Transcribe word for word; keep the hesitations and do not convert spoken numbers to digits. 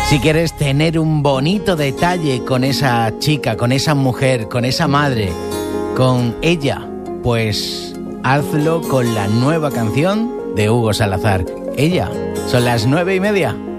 Si quieres tener un bonito detalle con esa chica, con esa mujer, con esa madre, con ella, pues hazlo con la nueva canción de Hugo Salazar. Ella, son las nueve y media.